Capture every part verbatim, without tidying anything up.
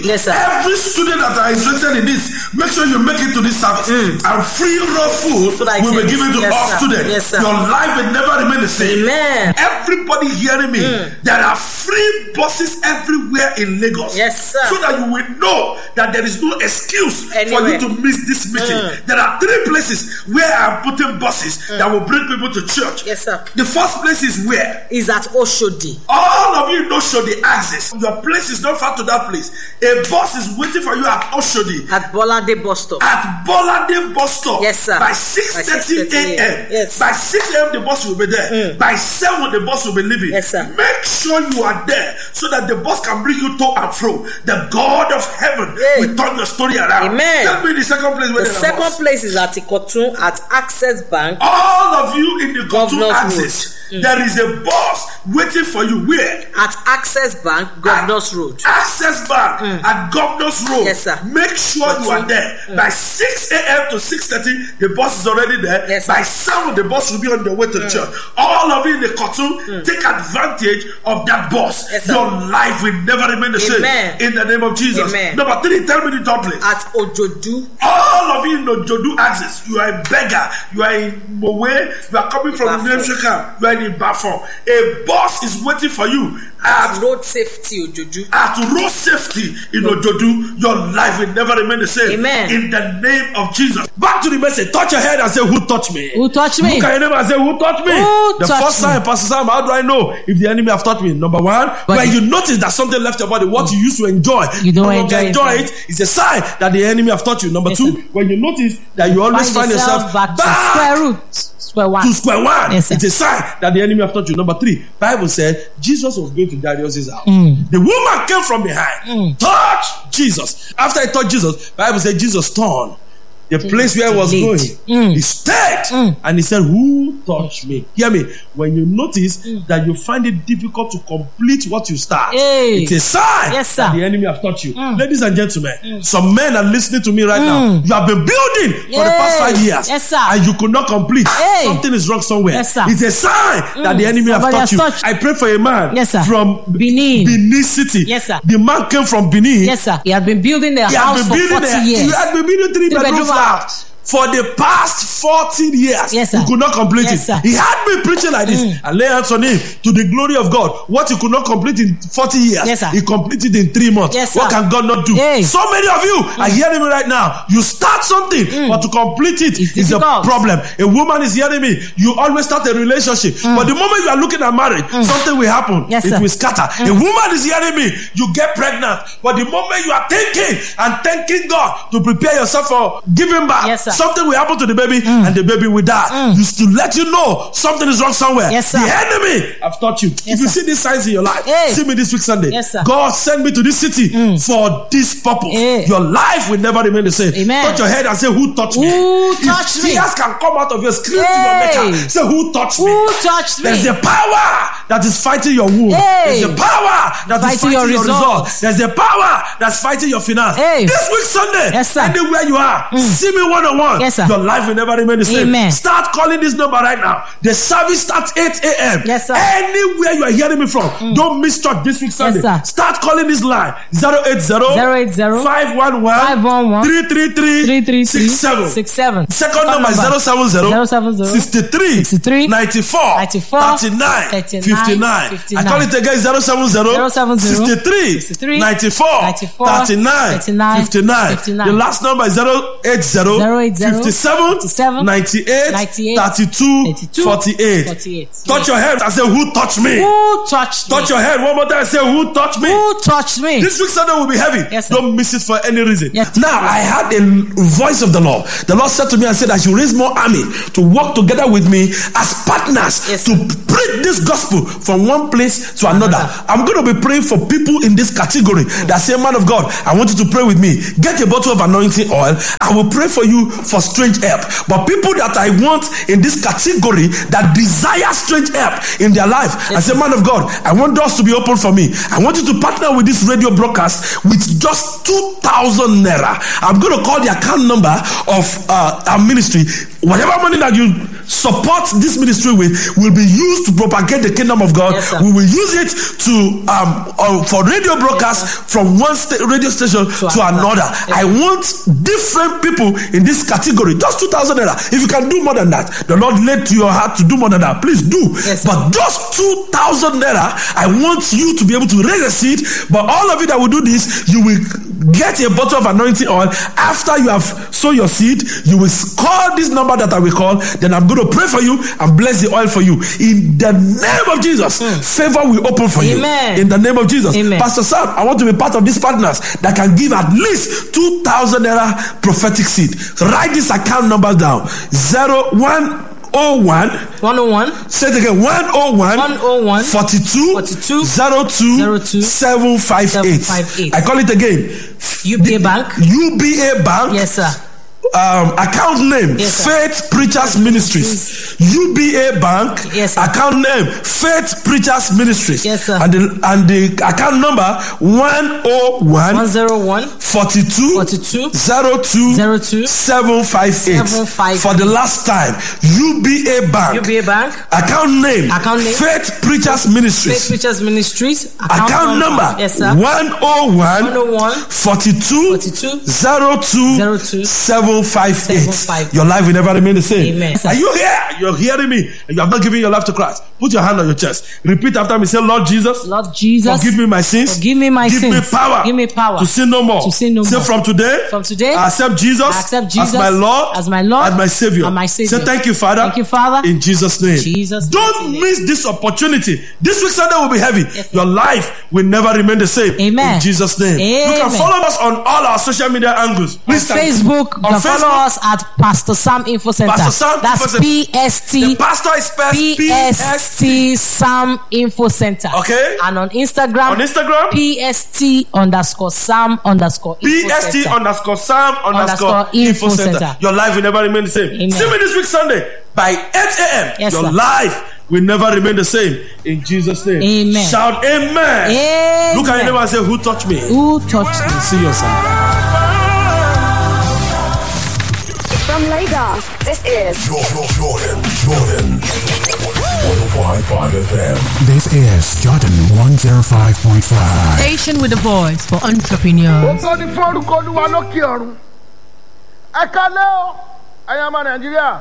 Yes, sir. Every student that are interested in this, make sure you make it to this service. Mm. And free raw food so will be given to yes, all sir. students. Yes, sir. Your life will never remain the same. Amen. Everybody hearing me, mm. there are free buses everywhere in Lagos. Yes, sir. So that you will know that there is no excuse Anywhere. for you to miss this meeting. Mm. There are three places where I'm putting buses mm. that will bring people to church. Yes, sir. The first place is where? Is at Oshodi. All of you know Oshodi access. Your place is not far to that place. A bus is waiting for you at Oshodi. At Bolade bus stop. At Bolade bus stop. Yes, sir. By six thirty a.m. Yes. By six a.m. the bus will be there. Mm. By seven the bus will be leaving. Yes, sir. Make sure you are there so that the bus can bring you to and fro. The God of heaven hey. will turn your story around. Amen. Tell me the second place where the second bus. place is at Ikotun at Access Bank. All of you in the Ikotun access. Mm. There is a bus waiting for you. Where? At Access Bank, Governors Road. Access Bank mm. at Governors Road. Yes, sir. Make sure Ikotun. you are there. Mm. By six a.m. to six thirty, the bus is already there. Yes, by seven, the bus will be on the way to mm. church. All of you in the Ikotun, mm. take advantage of that bus. Yes, your life will never remain the Amen. same. In the name of Jesus. Amen. Number three, tell me the third place. At Ojodu. All of you in Ojodu access, you are a beggar. You are in Mowe. You are coming from Nemsheka. You are in Bafon. A bus is waiting for you. At, at road safety, Ojodu. At road safety in Ojodu, your life will never remain the same. Amen. In the name of Jesus. Back to the message. Touch your head and say, who touched me? Who touched me? Look at your name and say, who touched me? Who the touched first me? time, Pastor Sam, how do I know if the enemy have touched me? Number one, but when you notice that something left your body, what mm. you used to enjoy, you don't no enjoy, enjoy it, it. It's a sign that the enemy have touched you. Number yes, two, sir. when you notice that you always find, find yourself back, back to square root. Square one. To square one. Yes, it's a sign that the enemy have touched you. Number three, Bible said Jesus was going to Jairus' house. Mm. The woman came from behind, mm. touched Jesus. After he touched Jesus, Bible said Jesus turned. The Jesus place where he was going, mm. he stayed mm. and he said, who touched me? Hear me. When you notice mm. that you find it difficult to complete what you start, hey. it's a sign yes, that the enemy have touched you. Mm. Ladies and gentlemen, mm. some men are listening to me right mm. now. You have been building hey. for the past five years yes, sir. and you could not complete. Hey. Something is wrong somewhere. Yes, sir. It's a sign mm. that the enemy Somebody have touched you. Touched. I pray for a man yes, sir. from Benin. Benin City. Yes, sir. The man came from Benin. Yes, sir. He had been building a he house for forty a, years. He had been building three, three bedroom flats. For the past fourteen years, yes, sir. he could not complete yes, it. Sir. He had me preaching like this mm. and lay hands on him to the glory of God. What he could not complete in forty years, yes, sir. he completed in three months. Yes, what sir. can God not do? Hey. So many of you mm. are hearing me right now. You start something, mm. but to complete it it's is difficult. a problem. A woman is hearing me. You always start a relationship, mm. but the moment you are looking at marriage, mm. something will happen. Yes, it sir. will scatter. Mm. A woman is hearing me. You get pregnant, but the moment you are thinking and thanking God to prepare yourself for giving birth, yes, something will happen to the baby mm. and the baby will die. Mm. Just to let you know something is wrong somewhere. Yes, sir. The enemy have taught you. Yes, if you sir. see these signs in your life, hey. see me this week Sunday. Yes, sir. God send me to this city mm. for this purpose. Hey. Your life will never remain the same. Amen. Touch your head and say, who touched who me? Who touched if me? Tears can come out of your scream hey. to your maker. Say, who touched who me? Who touched me? There's a power that is fighting your womb. Hey. There's a power that fighting is fighting your, your results. results. There's a power that's fighting your finance. Hey. This week Sunday, yes, sir. anywhere you are, mm. see me one on one. Yes, sir. Your life will never remain the same. Amen. Start calling this number right now. The service starts eight a.m. Yes, sir. Anywhere you are hearing me from, mm. don't miss church this week Sunday. Yes, start calling this line zero eight zero five one one three three three six seven. Second number is zero seven zero sixty-three ninety-four thirty-nine fifty-nine. I call it again zero seven zero sixty-three ninety-four thirty-nine fifty-nine. The last number is zero eight zero fifty-seven ninety-eight thirty-two forty-eight. Touch your head and say, who touched me? Who touched me? Touch your head one more time and say, who touched me? Who touched me? This week Sunday will be heavy. Yes, don't miss it for any reason. Yes, now I had a voice of the Lord. The Lord said to me and said, I should raise more army to work together with me as partners yes, to preach this gospel from one place to another. I'm going to be praying for people in this category that say, man of God, I want you to pray with me. Get a bottle of anointing oil. I will pray for you for strange help. But people that I want in this category that desire strange help in their life, yes, I say, man of God, I want doors to be open for me. I want you to partner with this radio broadcast with just two thousand naira. I'm going to call the account number of uh, our ministry. Whatever money that you support this ministry with will be used to propagate the kingdom of God. Yes, we will use it to um uh, for radio broadcast yes, from one sta- radio station to, to another. Yes, I want different people in this category. Just two thousand naira. If you can do more than that, the Lord laid to your heart to do more than that. Please do. Yes, but just two thousand naira, I want you to be able to raise a seed. But all of you that will do this, you will get a bottle of anointing oil. After you have sown your seed, you will call this number that I will call. Then I'm going to pray for you and bless the oil for you. In the name of Jesus, mm. favor will open for Amen. you. In the name of Jesus. Amen. Pastor Sam, I want to be part of these partners that can give at least two thousand naira prophetic seed. Write this account number down. Zero one. Oh one one oh one. Say it again. One oh one. One oh one. Forty two. Forty two. Zero two. Zero two. Seven five eight. Five eight. I call it again. U B A Bank. U B A Bank. Yes, sir. Um, account name yes, Faith Preachers Ministries. U B A Bank. Yes, sir. Account name Faith Preachers Ministries. Yes, sir. And the and the account number one oh one. One zero one. Forty two. Forty two. Zero two. Zero two. Seven five eight. Seven five. For the last time, U B A Bank. U B A Bank. Account name. Account name. Faith Preachers Ministries. Faith Preachers Ministries. Account, account number. number. Yes, sir. One oh one. One oh one. Forty two. Forty two. Zero two. Zero two. Seven five eight. Five. Your life will never remain the same. Amen. Are you here? You're hearing me, and you have not given your life to Christ. Put your hand on your chest. Repeat after me. Say, Lord Jesus. Lord Jesus. Forgive me my sins. Forgive me my Give sins. me power. Give me power. To sin no more. To sin no Say more. from today. From today. I accept Jesus. I accept Jesus as my Lord. As my Lord. And my Savior. And my Savior. Say thank you, Father. Thank you, Father. In Jesus' name. Jesus. Don't name. miss this opportunity. This week Sunday will be heavy. Yes, your life will never remain the same. Amen. In Jesus' name. Amen. You can follow us on all our social media angles. Please on Facebook. You on can Facebook. Follow us at Pastor Sam Info Center. Pastor Sam That's Info Center. P S T. The pastor is spelled P S T Sam Info Center. Okay. And on Instagram. On Instagram. P S T underscore Sam underscore Info P S T underscore Sam underscore Info Center. Your life will never remain the same. Amen. See me this week Sunday by eight a.m. Yes, your sir. life will never remain the same. In Jesus' name. Amen. Shout amen. Amen. Look at your neighbor and say, who touched me? Who touched me? See you Sunday. From Lagos, this is Jordan, Jordan, Jordan. one oh five point five F M. This is Jordan one oh five point five. Station with a voice for entrepreneurs. ó ní fọ́ọ̀rùkọ olúwa lókè ọ̀run ẹ kálẹ́ o ẹ̀yin ọmọ nàìjíríà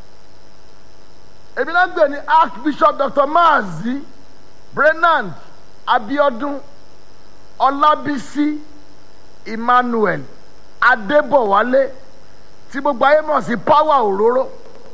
èmi náà gbé ní archbishop doctor Maazi Brenand Abiodun Ọlábísí Emmanuel Adébọ̀wálé tí gbogbo ayé mọ̀ sí power òróró.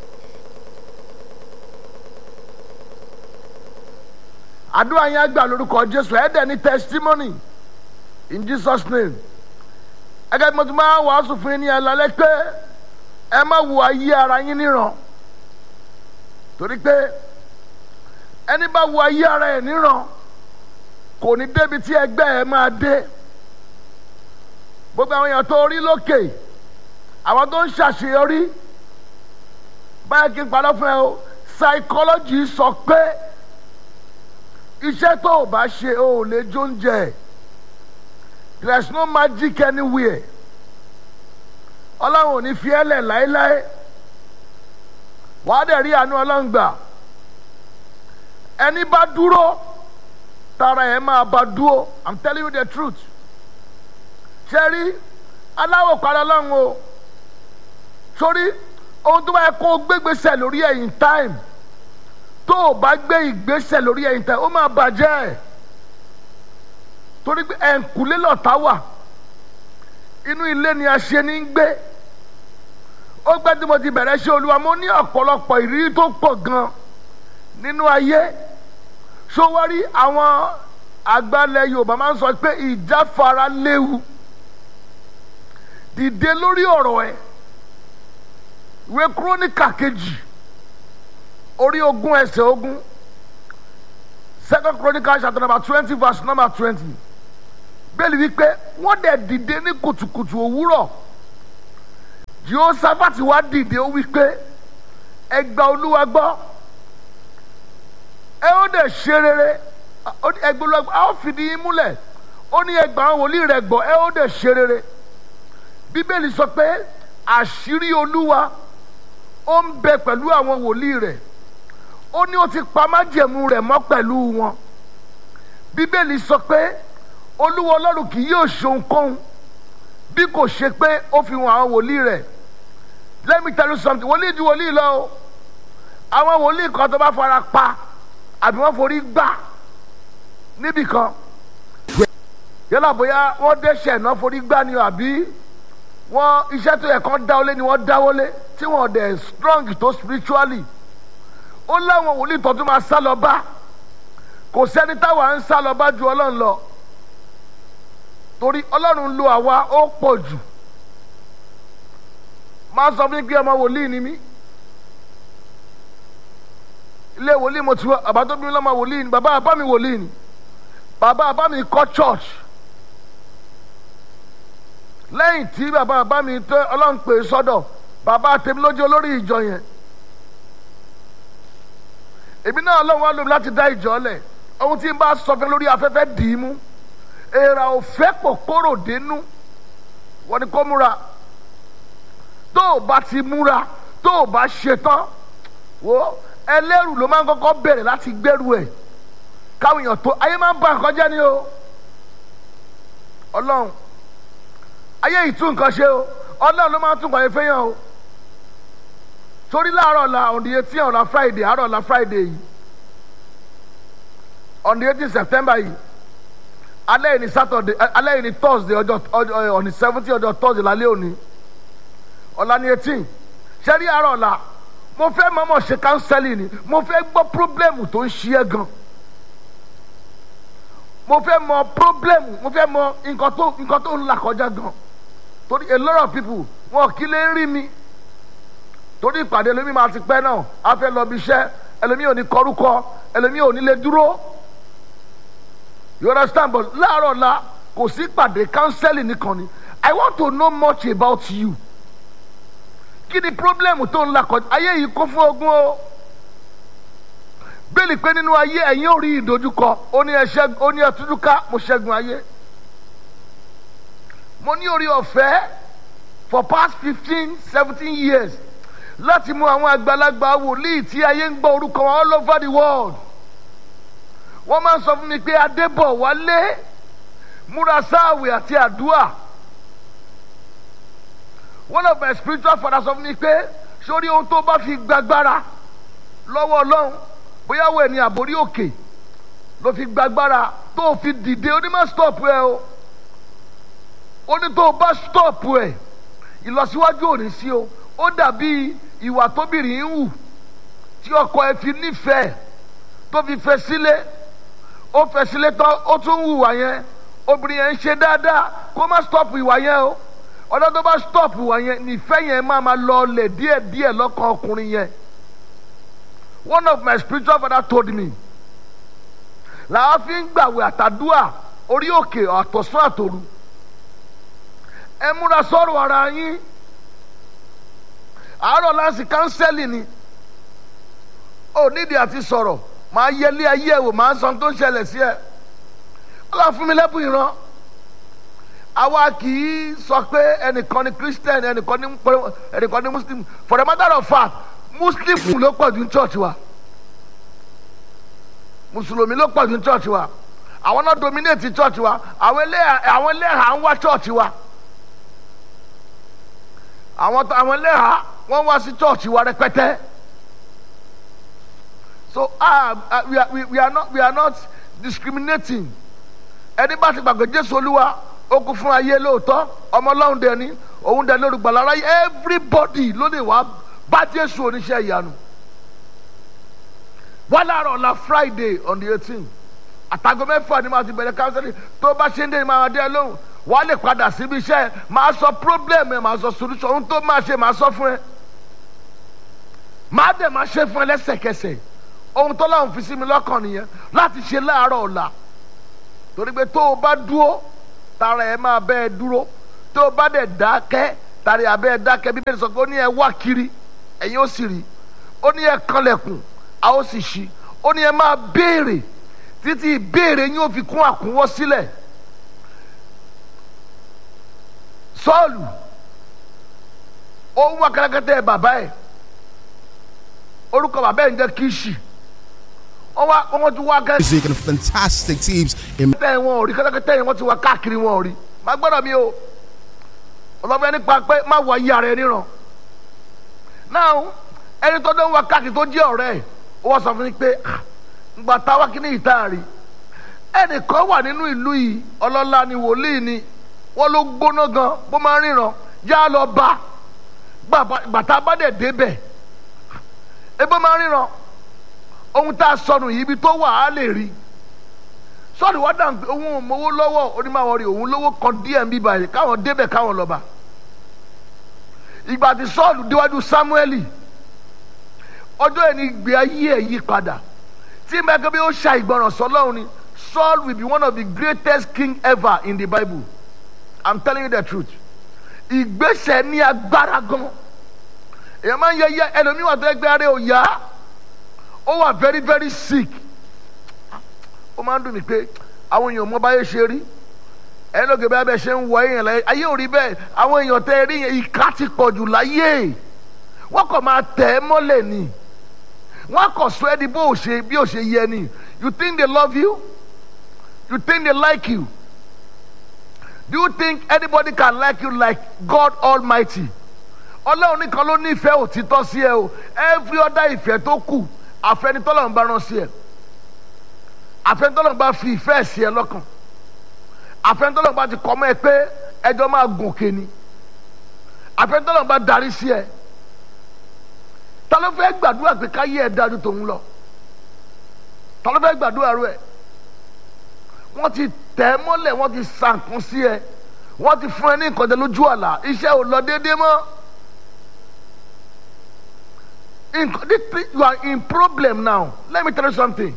àdúrà yẹn gbà lórúkọ Jésù ẹ̀ dẹ̀ ní testimony in Jesus name. ẹgẹ́ bí mo ti máa wàásù fún yín ní ẹlẹ́lẹ́ pé ẹ má wo ayé ara yín níran torí pé ẹni bá wo ayé ara ẹ̀ níran kò ní débi tí ẹgbẹ́ ẹ máa dé. gbogbo àwọn èèyàn tó rí lókè àwọn tó ń ṣàṣeyọrí báyìí kí n padà fún ẹ o psychology sọ pé iṣẹ́ tó o bá ṣe o ò lè jóúnjẹ there is no magic anywhere ọlọ́run ò ní fi ẹ́ lẹ̀ láéláé wàá dẹ̀ rí àánú ọlọ́run gbà ẹni bá dúró tara ẹ̀ máa bá dúró I'm telling you the truth ṣe rí aláwọ̀ padà ọlọ́run o sórí ohun tó bá yẹ kó o gbégbèsè lórí ẹ̀yìn time tó o bá gbé ìgbésẹ̀ lórí ẹ̀yìn time ó máa bàjẹ́ torí pé ẹ̀ǹkùlé lọ̀tá wà inú ilé ni a ṣe ní gbé ó gbẹ́ tí mo ti bẹ̀rẹ̀ ṣe olúwa mo ní ọ̀pọ̀lọpọ̀ ìrírí tó pọ̀ gan nínú ayé ṣówárí àwọn àgbàlẹ̀ Yorùbá máa ń sọ pé ìjáfara léwu dìde lórí ọ̀rọ̀ ẹ̀ ìwé Kíróníkà kejì orí ogún ẹsẹ̀ ogún second Chronicles chapter number twenty verse number twenty bẹ́ẹ̀ni wípé wọ́n dẹ̀ dìde ní kùtùkùtù òwúrọ̀ Jehoṣáfátì wá dìde ó wípé ẹ gba Olúwa gbọ́ ẹ ó dẹ̀ ṣe rere ẹ gba Olúwa gbọ́ a ó fìdí yín múlẹ̀ ó ní ẹ gba àwọn wòlíì rẹ̀ gbọ́ ẹ ó dẹ̀ ṣe rere Bíbélì sọ pé àṣírí Olúwa ó ń bẹ pẹ̀lú àwọn wòlíì rẹ̀ ó ní ó ti pa májẹ̀mú rẹ̀ mọ́ pẹ̀lú wọn. Bíbélì sọ pé Olúwa Ọlọ́run kì yóò ṣe ohunkóhun bí kò ṣe pé ó fi hàn àwọn wòlíì rẹ̀. Let me tell you something, wòlíì ju wòlíì lọ o. Àwọn wòlíì kan tó bá fara pa àbí wọ́n forí gbà níbì kan yálà bóyá wọ́n dẹ́ṣẹ̀ náà forí gbà ni àbí wọ́n iṣẹ́ tó yẹ kán dáwọ́lé ni wọ́n dáwọ́lé tí wọ́n dẹ̀ strong tó spiritually. Ó láwọn wòlíì tó tún máa sá lọ bá. Kò sẹ́ni táwa ń sá lọ bá ju Ọlọ́run lọ torí Ọlọ́run lo àwa ó pọ̀ jù. Máa sọ fún mi pé ọmọ wòlíì ni mí. Ilé wòlíì mo ti wá bàbá tó bí mi lọ́mọ wòlíì ni bàbá bàbá mi wòlíì ni bàbá bàbá mi kọ́ church. Lẹ́yìn tí bàbá bàbá mi tó Ọlọ́run pè sọ́dọ̀ bàbá tèmi lójú olórí ìjọ yẹn. Èmi náà Ọlọ́run wá lómi láti dá ìjọ lẹ̀ ohun tí n bá sọ fún lórí afẹ́fẹ́ dì í mú èèrà ò fẹ́ kòkòrò dénú wọ́n ní kó múra tó o bá ti múra tó o bá ṣetán wo ẹlẹ́rù ló máa ń kọ́kọ́ bẹ̀rẹ̀ láti gbẹ́rù ẹ̀ káwọn èèyàn tó ayé máa ń bá nǹkan jẹ́ ni o Ọlọ́run ayé ìtún nǹkan ṣe o Ọlọ́run ló máa ń tún nǹkan yẹn fẹ́yàn o torí láàárọ̀ la on the eighteen ọ̀la Friday àárọ̀ la Friday yìí on the eighteen September yìí alẹ́ yìí ni Saturday alẹ́ yìí ni Thursday ọjọ́ ọjọ́ on the seventeen ọjọ́ Thursday lálẹ́ òní ọ̀la ni eighteen ṣé rí àárọ̀ la mo fẹ́ mọ̀mọ́ ṣe counseling ni mo fẹ́ gbọ́ problem tó ń ṣe é gan mo fẹ́ mọ problem mo fẹ́ mọ nǹkan tó nǹkan tó ń là kọjá gan torí a lot of people wọn kì í lè rí mi torí ìpàdé ẹlòmíì máa ti pẹ́ náà a fẹ́ lọ bí iṣẹ́ ẹlòmíì ò ní kọrúkọ ẹlòmíì ò ní lè dúró you understand but láàárọ̀ la kò sí ìpàdé counseling nìkan ni I want to know much about you kí ni problem tó ń là kọjá ayé yìí kún fún ogun o bẹ́ẹ̀ni pé nínú ayé ẹ̀yin ò rí ìdojúkọ ó ní ẹ̀ṣẹ́ ó ní ẹ̀túndúká mo ṣẹ́gun ayé mo ní orí ọ̀fẹ́ for past fifteen seventeen years láti mú àwọn àgbàlagbà wòlíì tí ayé ń gbọ́ orúkọ wọn all over the world wọ́n máa ń sọ fún mi pé adébọ̀ wálé múra sáàwì àti àdúà one of my spiritual fathers sọ fún mi pé sórí ohun tó bá fi gbàgbára lọ́wọ́ Ọlọ́run bóyá wo ẹni àbórí òkè ló fi gbàgbára tó fi dìde ó ní má stop ẹ o ó ní tó bá stop ẹ ìlọsíwájú ò ní sí o ó dàbí ìwà tóbìnrin ń hù tí ọkọ ẹ fi nífẹ̀ẹ́ tó fi fẹ́ sílé ó fẹ́ sílé tán ó tún ń hùwà yẹn obìnrin yẹn ń ṣe dáadáa kó má stop ìwà yẹn o ọ̀dọ́ tó bá stop ìwà yẹn nífẹ̀ẹ́ yẹn máa ma lọ ọlẹ̀ díẹ̀díẹ̀ lọ́kàn ọkùnrin yẹn. One of my spiritual father told me làwọn fi ń gbàwé àtàdúà orí òkè àtọ̀sán àtòru ẹ múra sọ̀rọ̀ ara yín àárọ̀ láti kánsẹ́lì ni ó nídìí àti sọ̀rọ̀ máa yẹlé ayé ẹ̀ wò máa ń sọ tó ń ṣẹlẹ̀ sí ẹ ọlọ́run fún mi lẹ́bùn ìran àwa kì í sọ pé ẹnìkan ni Christian ẹnìkan ni ẹnìkan ni Muslim for the matter of fact Muslim ló pọ̀ jù ní church wa Mùsùlùmí ló pọ̀ jù ní church wa àwọn náà dominate church wa àwọn ẹlẹ́hà àwọn ẹlẹ́hà ń wá church wa àwọn àwọn ẹlẹ́hà wọ́n wá sí church wa rẹpẹtẹ so ah uh, we, are, we, we are not we are not discriminating ẹni bá ti gbàgbé Jésù Olúwa ó kú fún ayé lóòótọ́ ọmọ Ọlọ́run dẹ̀ ni òun dẹ̀ lórúkọ lára everybody ló lè wá bá Jésù oníṣẹ́ ìyanu wọ́n láàárọ̀ la Friday on the eighteen àtàgọ́ mẹ́fà ni màá ti bẹ̀rẹ̀ counseling tó bá ṣe ń dé ni màá dé lóhùn wàá lè padà síbi iṣẹ́ màá sọ problem ẹ̀ màá sọ solution ohun tó máa ṣe màá sọ fún ẹ màá dẹ̀ máa ṣe fún ẹ lẹ́sẹ̀kẹsẹ̀ ohun tó láwọn fi sí mi lọ́kàn nìyẹn láti ṣe láàárọ̀ ọ̀la torí pé tó o bá dúró tara ẹ máa bẹ́ ẹ dúró tó o bá dẹ̀ dákẹ́ tara ẹ bẹ́ ẹ dákẹ́ Bíbélì sọ pé ó ní ẹ wá kiri ẹ̀yin ó sì rí ó ní ẹ kanlẹ̀kùn a ó sì ṣí ó ní ẹ máa béèrè títí ìbéèrè yín ó fi kún àkúnwọ́ sílẹ̀ Sọ́ọ̀lù ó ń wá kẹ́lẹ́kẹ́tẹ́ bàbá ẹ̀ orúkọ bàbá ẹ̀ ń jẹ́ Kíṣì wọ́n ti wá kẹ́. music and fantastic teams in. kẹ́tẹ́ wọn ò rí kẹ́tẹ́kẹ́tẹ́ yẹn wọ́n ti wá káàkiri wọn ò rí má gbọ́dọ̀ mi o ọlọ́fẹ́ nípa pé má wọ ayé ara ẹ níran náà ẹni tó dé wá káàkiri tó jẹ́ ọ̀rẹ́ ẹ̀ ó wá sọ fún mi pé ngbà táwa kí ní ìta rí ẹnìkan wà nínú ìlú yìí ọlọ́lá ni wòlíì ni wọ́n ló gbóná gan bó máa ríran yá lọ bá gbàtà bá dẹ̀ débẹ̀ ebó máa ríran ohun tá a sọnù yìí ibi tó wà á lè rí sọ́ọ̀dì wá dàn pé òun ò mówó lọ́wọ́ onímọ̀ rí òun lówó kan díẹ̀ ń bí báyìí káwọn débẹ̀ káwọn lọ́ba ìgbà tí sọ́ọ̀lù déwájú Sámúẹ́lì ọjọ́ ẹni gbé ayé ẹ̀ yí padà tí mẹ́kẹ́ bí ó ṣa ìgbọràn sọ́lọ́run ni Saul will be one of the greatest king ever in the Bible. I'm telling you the truth. Ìgbésẹ̀ ní agbára gan. Èèyàn máa ń yẹ yẹ ẹlòmíì wà tó ẹgbẹ́ ara ò yá. Ó wà very very sick. Ó máa ń dùn mí pé àwọn èèyàn mọ báyé ṣe rí. Ẹni lóge bí abẹ ṣe ń wọ èèyàn láyé. Ayé ò rí bẹ́ẹ̀. Àwọn èèyàn tẹ́ rí yẹn ìka ti pọ̀ jù láyé. Wọ́n kàn máa tẹ̀ ẹ́ mọ́lẹ̀ ni. Wọ́n kàn sọ ẹ́ di bó ṣe bí ò ṣe yẹ ni. You think they love you? You think they like you? Do you think anybody can like you like God Almighty? Ọlọ́run nìkan ló nífẹ̀ẹ́ òtítọ́ sí ẹ o. Every other ìfẹ́ tó kù àfẹnitọ́lọ́run bá rán sí ẹ. Àfẹnitọ́lọ́run bá fi ìfẹ́ sí ẹ lọ́kàn. Àfẹnitọ́lọ́run bá ti kọ́ mọ́ ẹ pé ẹjọ́ máa gòkè ni. Àfẹnitọ́lọ́run bá darí sí ẹ. Ta ló fẹ́ gbàdúrà pé káyé ẹ dájú tòun lọ? Ta ló fẹ́ gbàdúrà rú ẹ? Wọ́n ti tẹ̀ ẹ́ mọ́lẹ̀ wọ́n ti sànkún sí ẹ wọ́n ti fún ẹ ní nǹkan jẹ lójú àlá iṣẹ́ ò lọ déédéé mọ́. You are in problem now. Let me tell you something.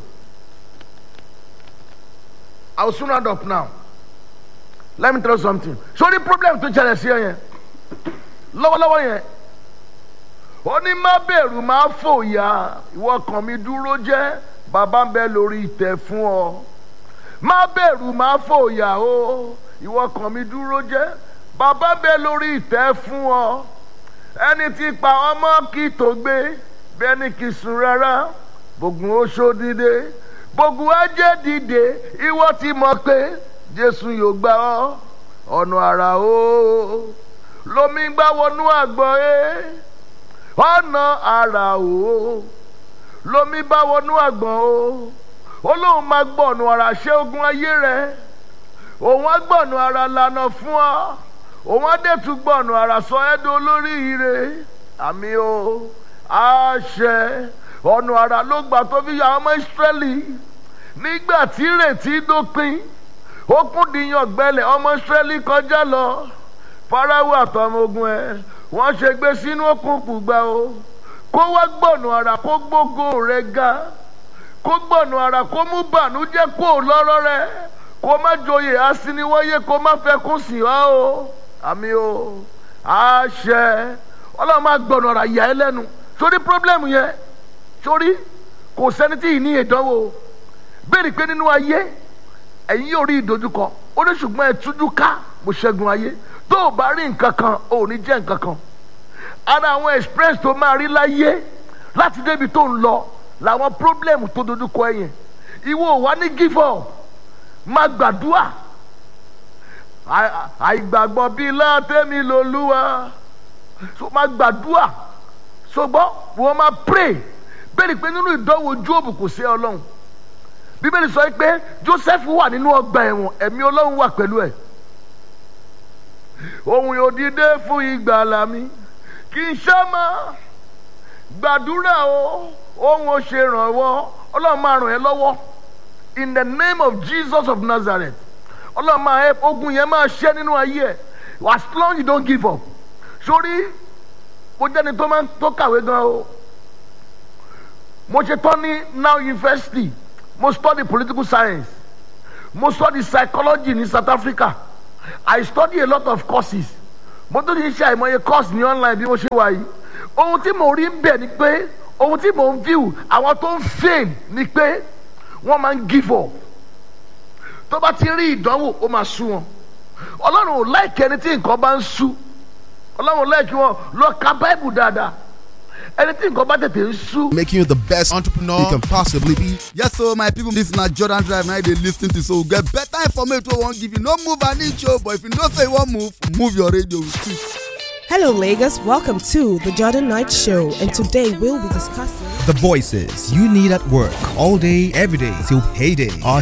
I will soon round up now. Let me tell you something. So the problem tó ṣẹlẹ̀ sí ẹ yẹn lọ́wọ́lọ́wọ́ yẹn ó ní má bẹ̀rù má fòyà ìwọ kàn mí dúró jẹ́ bàbá ń bẹ lórí ìtẹ́ fún ọ. Má bẹ̀rù má fòyà o ìwọ kàn mí dúró jẹ́ bàbá bẹ lórí ìtẹ́ fún ọ ẹni tí pa ọmọ kì tó gbé bẹ́ẹ̀ ni kì sùn rárá bògùn oṣó dìde bògùn ajé dìde ìwọ ti mọ̀ pé Jésù yóò gbà ọ́ ọ̀nà àrà o lomi gbà wọnú àgbọ̀ ẹ ọ̀nà àrà o lomi bá wọnú àgbọ̀ o olóhùn máa gbọ̀nù ara ṣe ogun ayé rẹ̀ òun á gbọ̀nù ara lànà fún ọ òun á dẹ̀ tún gbọ̀nù ara sọ ẹ́ di olóríire àmì o àṣẹ ọ̀nà ara ló gbà tó fi yà ọmọ Ísírẹ́lì nígbà tí ìrètí dópin ó kún dìyàn gbẹlẹ̀ ọmọ Ísírẹ́lì kọjá lọ Fáráò àtọmọ ogun ẹ̀ wọ́n ṣe gbé sínú òkùnkùn gbà o kó wá gbọ̀nù ara kó gbógo rẹ̀ ga kó gbọ̀nù ara kó mú bànújẹ́ kó lọ́rọ́ rẹ̀ kó má joyè asiniwáyé kó má fẹ́ kún sí wa o àmì o àṣẹ ọlọ́run máa gbọ̀nù ara yà ẹ́ lẹ́nu sórí pírọ́blẹ́mù yẹn sórí kò sẹ́ni tí ì ní ìdánwò béèrè pé nínú ayé ẹ̀yin yóò rí ìdojúkọ ó ní ṣùgbọ́n ẹ tújú ká mo ṣẹ́gun ayé tó o bá rí nǹkan kan ò ní jẹ́ nǹkan kan ara àwọn experience tó máa rí láyé láti débi tó ń lọ làwọn pírọ́blẹ́mù tó dojúkọ ẹ yẹn ìwọ wà ní give up má gbàdúrà àìgbàgbọ́ bíi látẹ́mi lolúwa so má gbàdúrà ṣùgbọ́n wọ́n máa pray bẹ́ẹ̀ni pé nínú ìdánwò Jóòbù kò sí ọlọ́run bíbélì sọ pé Joseph wà nínú ọgbà ẹ̀wọ̀n ẹ̀mí ọlọ́run wà pẹ̀lú ẹ̀ òun yóò dìde fún ìgbàlà mi kì í ṣá máa gbàdúrà o òun ò ṣe ìrànwọ́ ọlọ́run máa ràn ẹ́ lọ́wọ́ in the name of Jesus of Nazareth ọlọ́run máa help ogun yẹn máa ṣẹ́ nínú ayé ẹ̀ as long as you don't give up sórí mo jẹ́ni tó máa tó kàwé gan o mo ṣe tán ní Now University mo study political science mo study psychology ní South Africa I study a lot of courses mo tó ti ṣe àìmọye course ní online bí mo ṣe wà yìí ohun tí mo rí bẹ̀ ni pé ohun tí mo ń view àwọn tó ń fail ni pé wọ́n máa ń give up tó bá ti rí ìdánwò ó máa sú wọn ọlọ́run ò láìkí ẹni tí nǹkan bá ń sú ọlọ́run ò láìkí wọn lọ ka Bible dáadáa ẹni tí nǹkan bá tètè ń sú. Making you the best entrepreneur you can possibly be. Yes, so my people, this is not Jordan Drive. Now they listen to so get better information. We won't give you no move an inch, but if you don't say one move, move your radio with it. Hello, Lagos. Welcome to the Jordan Knight Show, and today we'll be discussing the voices you need at work all day, every day till payday are